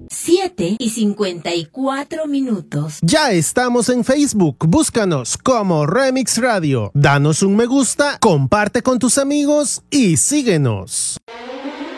7:54. Ya estamos en Facebook, búscanos como Remix Radio. Danos un me gusta, comparte con tus amigos y síguenos.